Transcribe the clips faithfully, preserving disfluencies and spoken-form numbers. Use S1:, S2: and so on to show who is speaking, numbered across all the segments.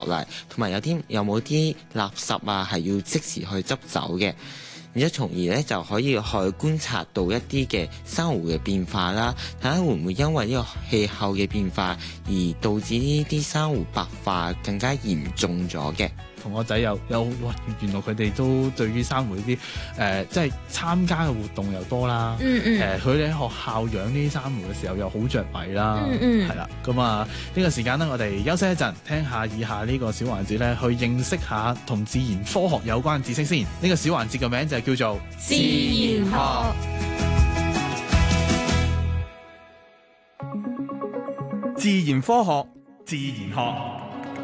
S1: 嚟，同埋有啲有冇啲垃圾啊係要即時去執走嘅。然之後，從而咧就可以去觀察到一啲嘅珊瑚嘅變化啦，睇下會唔會因為呢個氣候嘅變化而導致呢啲珊瑚白化更加嚴重咗嘅。
S2: 同學仔有有哇，原來佢哋都對於珊瑚呢啲誒，即係參加嘅活動又多啦。
S3: 嗯嗯。
S2: 誒，佢哋喺學校養呢啲珊瑚嘅時候又好着迷啦。
S3: 嗯嗯。
S2: 係啦，咁啊呢個時間呢，我哋休息一陣，聽下以下呢個小環節咧，去認識下同自然科學有關知識先。呢個小環節嘅名就係叫做
S3: 自然學。
S4: 自然科學，自然學。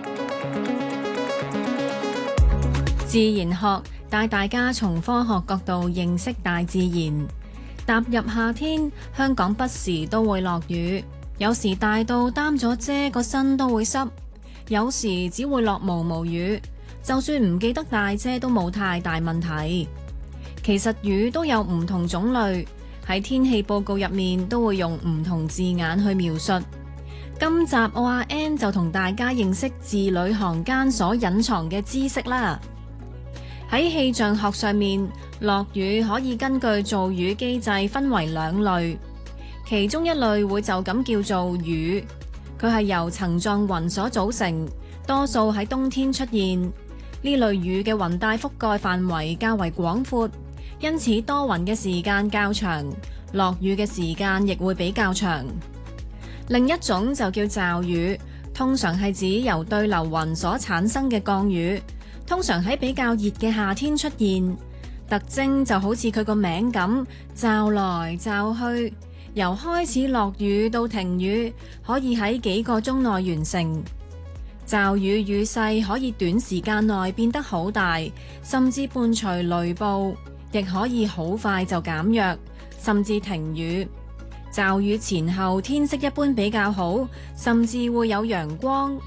S5: 自然學帶大家從科學角度認識大自然。踏入夏天，香港不時都會落雨，有時大到擔咗遮個身都會濕，有時只會落毛毛雨，就算唔記得帶遮都冇太大問題。其實雨都有唔同種類，喺天氣報告入面都會用唔同字眼去描述。今集我阿 N 就同大家認識字裏行間所隱藏嘅知識啦。喺氣象學上面，落雨可以根據造雨機制分為兩類，其中一類會就咁叫做雨，佢係由層狀雲所組成，多數喺冬天出現。呢類雨嘅雲帶覆蓋範圍較為廣闊，因此多雲嘅時間較長，落雨嘅時間亦會比較長。另一種就叫驟雨，通常係指由對流雲所產生嘅降雨，通常喺比較熱嘅夏天出現，特徵就好似佢個名咁，驟來驟去，由開始落雨到停雨，可以喺幾個鐘內完成。驟雨雨勢可以短時間內變得好大，甚至伴隨雷暴，亦可以好快就減弱，甚至停雨。驟雨前後天色一般比較好，甚至會有陽光。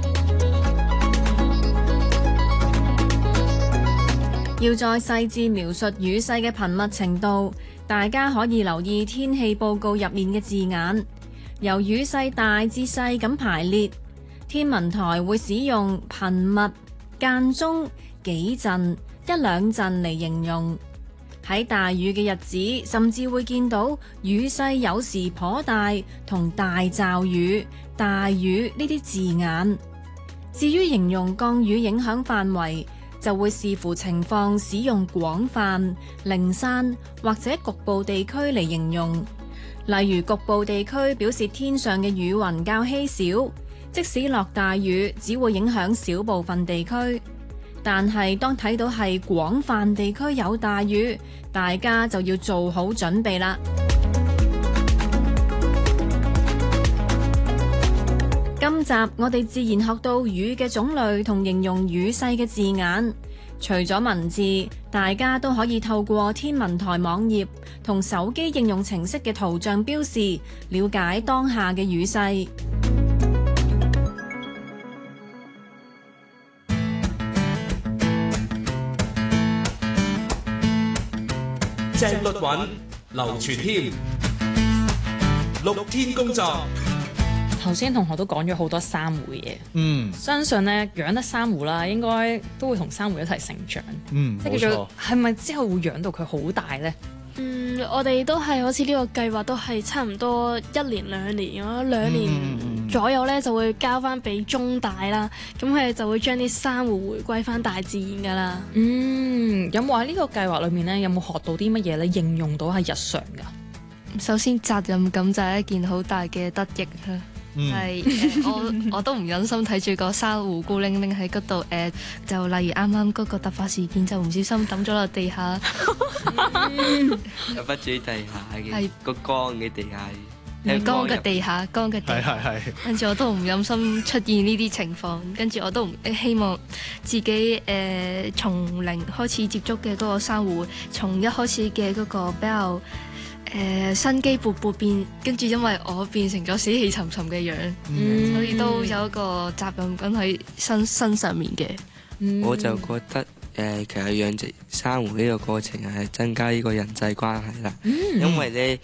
S5: 要再細緻描述雨勢嘅頻密程度，大家可以留意天氣報告入面嘅字眼，由雨勢大至細咁排列。天文台會使用頻密、間中、幾陣、一兩陣嚟形容。喺大雨嘅日子，甚至會見到雨勢有時頗大同大驟雨、大雨呢啲字眼。至於形容降雨影響範圍，就會視乎情況使用廣泛、零散或者局部地區嚟形容。例如局部地區表示天上嘅雨雲較稀少，即使落大雨，只會影響小部分地區。但係當睇到係廣泛地區有大雨，大家就要做好準備啦。今集我哋自然學到雨嘅種類同形容雨勢嘅字眼，除咗文字，大家都可以透過天文台網頁同手機應用程式嘅圖像標示，了解當下嘅雨勢。
S4: 鄭律韻、劉傳謙，六天工作。
S6: 頭先同學都講咗好多珊瑚嘅嘢，
S2: 嗯，
S6: 相信咧養得珊瑚啦，應該都會同珊瑚一齊成長，
S2: 嗯，
S6: 即係叫做係咪之後會養到佢好大咧？
S7: 嗯，我哋都係好似呢個計劃都係差唔多一年兩年咁，兩年左右咧就會交翻俾中大啦，咁佢哋就會將啲珊瑚回歸翻大自然噶啦。
S6: 嗯，有冇喺呢個計劃裏面咧，有冇學到啲乜嘢咧？應用到係日常噶？
S8: 首先責任感就係一件好大嘅得益啦。係、嗯呃、我我都唔忍心睇住個珊瑚孤零零喺嗰度，誒、呃、就例如啱啱嗰個突發事件就唔小心抌咗落地下，
S9: 有不住地下嘅個乾嘅地下，
S8: 乾嘅地下，乾嘅地下，係係係。跟住我都唔忍心出現呢啲情況，跟住我都唔希望自己誒、呃、從零開始接觸嘅嗰個珊瑚，從一開始嘅嗰個比較。誒、呃、生機勃勃變，跟住因為我變成咗死氣沉沉嘅樣，嗯、所以都有一個責任感喺身身上面嘅。
S9: 嗯、我就覺得誒、呃，其實養殖珊瑚呢個過程係增加呢個人際關係啦，嗯、因為咧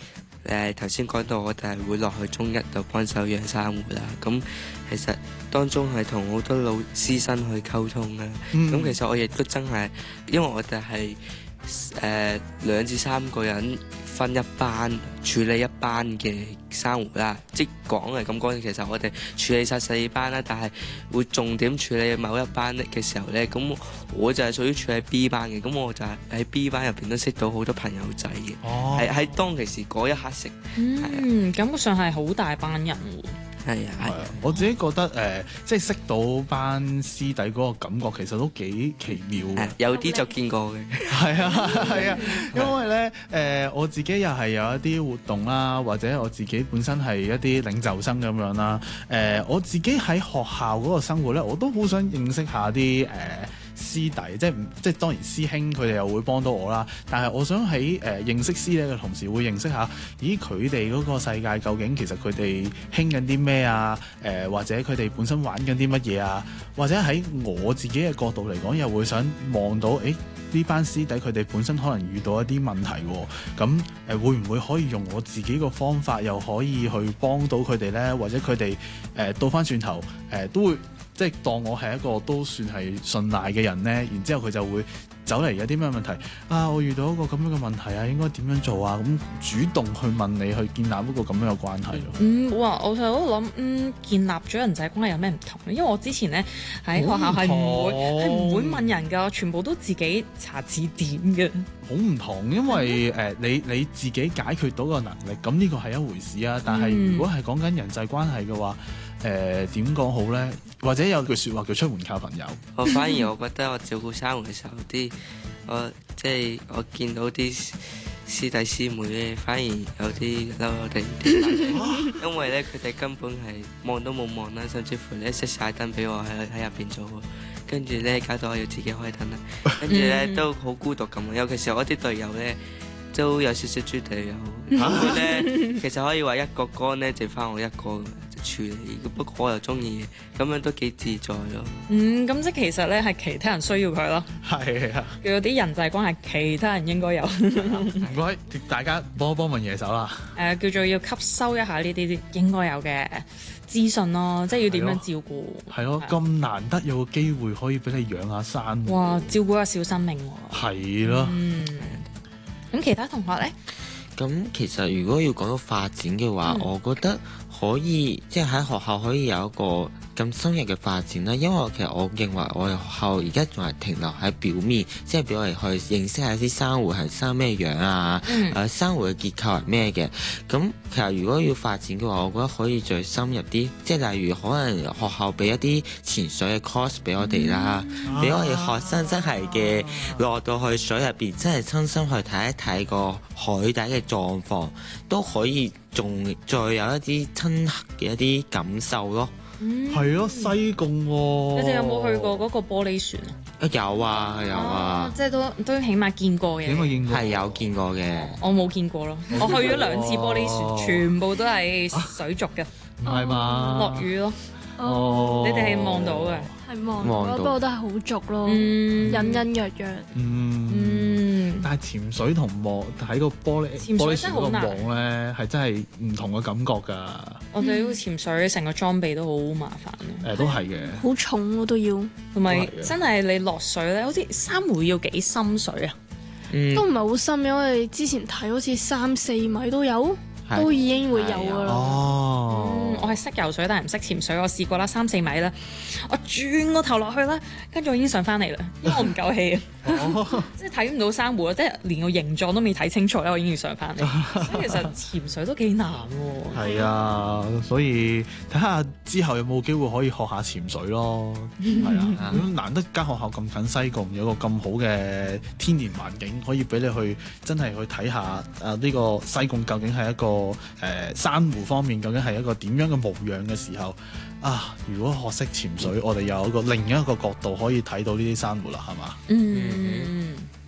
S9: 誒頭先講到我哋係會落去中一度幫手養珊瑚啦。咁其實當中係同好多老師生去溝通啦。咁、嗯、其實我亦都真係，因為我哋係誒兩至三個人分一班處理一班嘅珊瑚啦。即講係咁講，其實我哋處理晒四班啦，但係會重點處理某一班嘅時候呢，咁我就係屬於處理 B 班嘅。咁我就係喺 B 班入邊都識到好多朋友仔嘅。哦，係喺當其時嗰一刻識。
S6: 嗯，感覺上係好大班人喎。
S9: 係啊，係啊，
S2: 我自己覺得誒、呃，即係識到班師弟嗰個感覺其實都幾奇妙嘅。
S9: 有啲就見過嘅。係
S2: 啊，係啊，因為咧誒、呃，我自己又係有一啲活動啦，或者我自己本身係一啲領袖生咁樣啦。誒、呃，我自己喺學校嗰個生活咧，我都好想認識下啲誒、呃師弟，即係即係當然師兄佢哋又會幫到我啦，但係我想喺誒、呃、認識師弟嘅同時，會認識下，咦佢哋嗰個世界究竟其實佢哋興緊啲咩啊？誒、呃、或者佢哋本身玩緊啲乜嘢啊？或者喺我自己嘅角度嚟講，又會想望到，誒呢班師弟佢哋本身可能遇到一啲問題喎、啊，咁誒、呃、會唔會可以用我自己個方法，又可以去幫到佢哋咧？或者佢哋誒倒翻轉頭誒都會。即係當我係一個都算係信賴嘅人呢，然之後佢就會走嚟有啲咩問題啊？我遇到一個咁樣嘅問題啊，應該點樣做啊？咁主動去問你，去建立一個咁樣嘅關係咯。
S6: 嗯，哇！我就喺度諗，嗯，建立咗人際關係有咩唔同咧？因為我之前呢喺學校係唔會係唔會問人㗎，全部都自己查字典嘅。
S2: 好唔同，因為誒、呃、你你自己解決到個能力，咁呢個係一回事啊。但係如果係講緊人際關係嘅話，誒點講好咧？或者有句説話叫出門靠朋友。
S9: 我反而我覺得我照顧珊瑚嘅時候，啲我即係我見到啲師弟師妹咧，反而有啲嬲我哋啲，因為咧佢哋根本係望都冇望啦，甚至乎咧熄晒燈俾我喺喺入邊做，跟住咧搞到我要自己開燈啦，跟住咧都好孤獨咁。尤其是我啲隊友咧都有少少豬隊友，咁咧其實可以話一個缸咧剩翻我一個處理，不過我又中意，咁樣都幾自在咯。
S6: 嗯，咁即係其實咧係其他人需要佢咯。
S2: 係啊，
S6: 佢有啲人際關係，其他人應該有。
S2: 唔該，大家幫一幫問嘢手啦。
S6: 誒、呃，叫做要吸收一下呢啲應該有嘅資訊咯，即係要點樣照顧。
S2: 係咯，咁難得有個機會可以俾你養下珊瑚。
S6: 哇，照顧下小生命喎。
S2: 係咯。
S6: 嗯。咁其他同學咧？
S1: 咁其實如果要講到發展嘅話，嗯、我覺得可以即係喺學校可以有一個咁深入嘅發展啦。因為其實我認為我哋學校而家仲係停留喺表面，即係俾我哋去認識下啲珊瑚係生咩樣啊，誒、嗯呃、珊瑚嘅結構係咩嘅。咁其實如果要發展嘅話，我覺得可以再深入啲，即係例如可能學校俾一啲潛水嘅 course 俾我哋啦，俾、嗯、我哋學生真係嘅落到去水入邊，真係親身去睇一睇個海底嘅狀況，都可以仲再有一啲親刻嘅一啲感受咯。
S2: 係咯、嗯，西貢喎、哦。
S6: 你哋有冇去過嗰個玻璃船啊？
S1: 有啊，有啊，
S6: 哦、即係都都起碼見過嘅。
S2: 起碼見過，
S1: 係有見過嘅。
S6: 我冇見過咯，我去咗兩次玻璃船，全部都係水族嘅，
S2: 唔係嘛？
S6: 落雨咯。
S7: 哦，
S6: 你哋係望到嘅，
S7: 係望到，不過都係好俗咯，
S6: 嗯、
S7: 隱隱約約。
S2: 嗯。
S6: 嗯
S2: 但係潛水同望睇個玻璃
S6: 潛水真係好難
S2: 望咧，係真係唔同嘅感覺㗎。
S6: 我哋要潛水成個裝備都好麻煩。誒、
S2: 嗯，都係嘅。
S7: 好重我都要。
S6: 同埋真係你落水咧，好似珊瑚要幾深水啊？
S1: 嗯、
S7: 都唔係好深，因為之前睇好似三四米都有。都已經會有㗎啦。
S2: 哦、
S6: 嗯，我係識游水，但係唔識潛水。我試過啦，三四米啦，我轉個頭落去啦，跟住我已經上翻嚟啦，因為我唔夠氣啊。哦、即係睇唔到珊瑚啊，即係連個形狀都未睇清楚咧，我已經要上翻嚟。所以其實潛水都幾難喎。係
S2: 啊，所以睇下之後有冇機會可以學下潛水咯。係啊，咁難得間學校咁近西貢，有個咁好嘅天然環境，可以俾你去真係去睇下啊呢個西貢究竟係一個。誒、呃、珊瑚方面究竟係一個點樣嘅模樣嘅時候啊？如果學識潛水，我哋有一個另一個角度可以睇到呢啲珊瑚啦，係嘛？
S6: 嗯。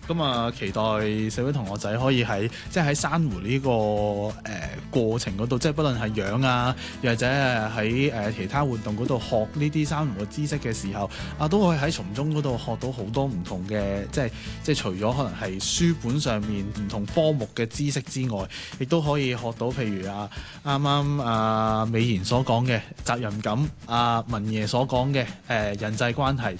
S2: 咁啊，期待四位同學仔可以喺即係喺珊瑚呢、這個誒、呃、過程嗰度，即係不論係養啊，又或者係喺誒其他活動嗰度學呢啲珊瑚嘅知識嘅時候，啊都可以喺從中嗰度學到好多唔同嘅，即係即係除咗可能係書本上面唔同科目嘅知識之外，亦都可以學到譬如啊啱啱啊美賢所講嘅責任感，啊文爺所講嘅誒人際關係，